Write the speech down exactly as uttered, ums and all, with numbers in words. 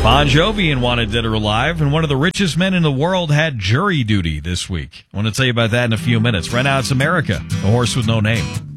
Bon Jovi and Wanted Dead or Alive, and one of the richest men in the world had jury duty this week. I want to tell you about that in a few minutes. Right now, it's America, a horse with no name.